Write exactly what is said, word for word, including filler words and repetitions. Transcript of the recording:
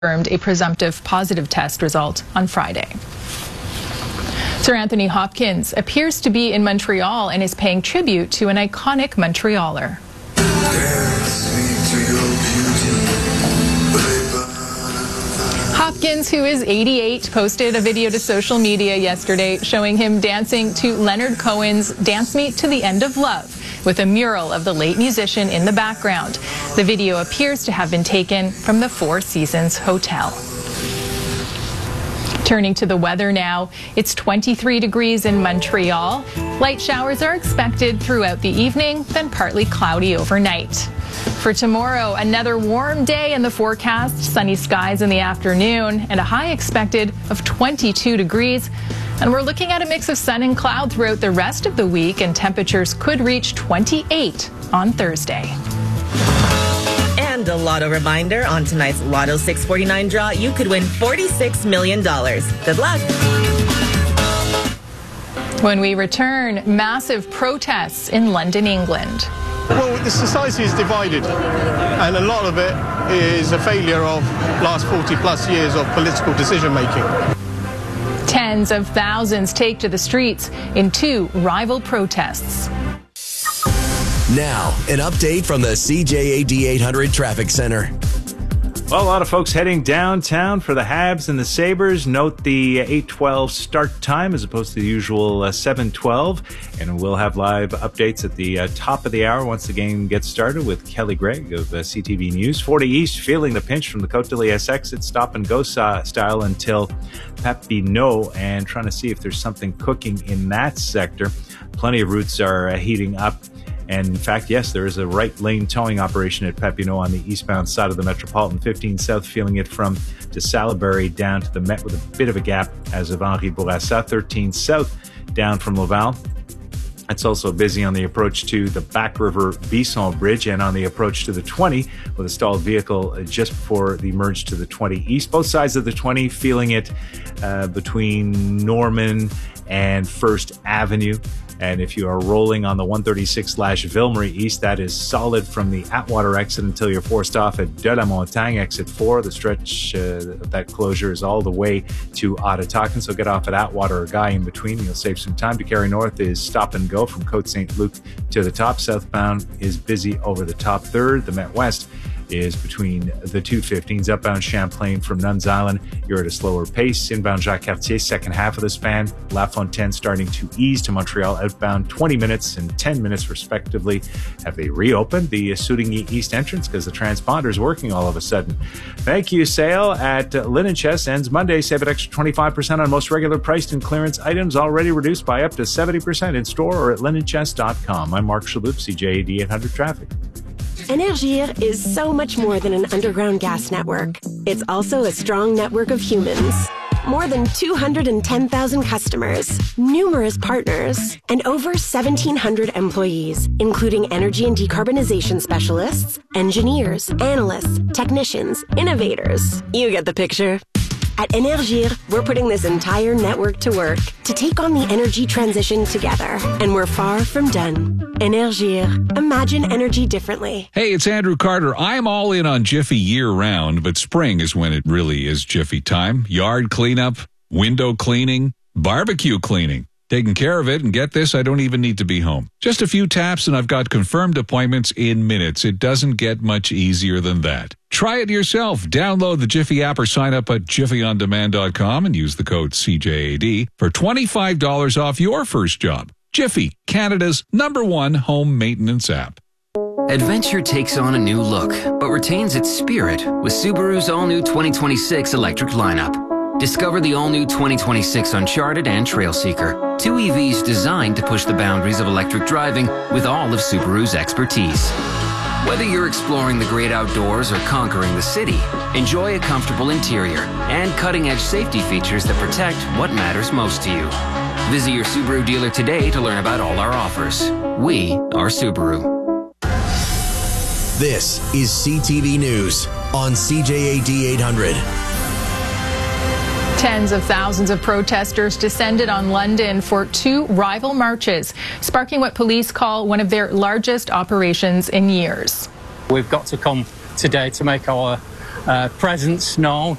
confirmed a presumptive positive test result on Friday. Sir Anthony Hopkins appears to be in Montreal and is paying tribute to an iconic Montrealer. Hopkins, who is eighty-eight, posted a video to social media yesterday showing him dancing to Leonard Cohen's Dance Me to the End of Love, with a mural of the late musician in the background. The video appears to have been taken from the Four Seasons Hotel. Turning to the weather now, it's twenty-three degrees in Montreal. Light showers are expected throughout the evening, then partly cloudy overnight. For tomorrow, another warm day in the forecast, sunny skies in the afternoon, and a high expected of twenty-two degrees. And we're looking at a mix of sun and cloud throughout the rest of the week, and temperatures could reach twenty-eight on Thursday. And a Lotto reminder, on tonight's Lotto six forty-nine draw, you could win forty-six million dollars. Good luck. When we return, massive protests in London, England. Well, the society is divided, and a lot of it is a failure of last forty plus years of political decision making. Tens of thousands take to the streets in two rival protests. Now, an update from the C J A D eight hundred Traffic Center. Well, a lot of folks heading downtown for the Habs and the Sabres. Note the eight twelve start time as opposed to the usual uh, seven twelve. And we'll have live updates at the uh, top of the hour once the game gets started with Kelly Gregg of uh, C T V News. forty East feeling the pinch from the Côte de l'Est exit, stop and go style until Papineau, and trying to see if there's something cooking in that sector. Plenty of routes are uh, heating up. And in fact, yes, there is a right lane towing operation at Papineau on the eastbound side of the Metropolitan. fifteen South feeling it from de Salaberry down to the Met with a bit of a gap as of Henri Bourassa. thirteen South down from Laval. It's also busy on the approach to the Back River Bisson Bridge and on the approach to the twenty with a stalled vehicle just before the merge to the twenty East. Both sides of the twenty feeling it uh, between Norman and First Avenue. And if you are rolling on the one thirty-six slash Ville-Marie East, that is solid from the Atwater exit until you're forced off at De La Montagne exit four. The stretch uh, of that closure is all the way to Ottawa. So get off at Atwater or Guy in between. You'll save some time. To carry north is stop and go from Côte Saint-Luc to the top. Southbound is busy over the top third. The Met West is between the two fifteens. Upbound Champlain from Nuns Island, you're at a slower pace. Inbound Jacques Cartier, second half of the span. La Fontaine starting to ease to Montreal. Outbound twenty minutes and ten minutes respectively. Have they reopened the Soudigny East entrance because the transponder is working all of a sudden? Thank you. Sale at Linen Chest ends Monday. Save an extra twenty-five percent on most regular priced and clearance items, already reduced by up to seventy percent in store or at linen chest dot com. I'm Mark Shalhoub, C J A D eight hundred Traffic. Énergir is so much more than an underground gas network. It's also a strong network of humans. More than two hundred ten thousand customers, numerous partners, and over seventeen hundred employees, including energy and decarbonization specialists, engineers, analysts, technicians, innovators. You get the picture. At Énergir, we're putting this entire network to work to take on the energy transition together. And we're far from done. Énergir. Imagine energy differently. Hey, it's Andrew Carter. I'm all in on Jiffy year-round, but spring is when it really is Jiffy time. Yard cleanup, window cleaning, barbecue cleaning. Taking care of it, and get this, I don't even need to be home. Just a few taps and I've got confirmed appointments in minutes. It doesn't get much easier than that. Try it yourself. Download the Jiffy app or sign up at jiffy on demand dot com and use the code C J A D for twenty-five dollars off your first job. Jiffy, Canada's number one home maintenance app. Adventure takes on a new look, but retains its spirit with Subaru's all-new twenty twenty-six electric lineup. Discover the all-new twenty twenty-six Uncharted and Trailseeker, two E Vs designed to push the boundaries of electric driving with all of Subaru's expertise. Whether you're exploring the great outdoors or conquering the city, enjoy a comfortable interior and cutting-edge safety features that protect what matters most to you. Visit your Subaru dealer today to learn about all our offers. We are Subaru. This is C T V News on C J A D eight hundred. Tens of thousands of protesters descended on London for two rival marches, sparking what police call one of their largest operations in years. We've got to come today to make our uh, presents, no.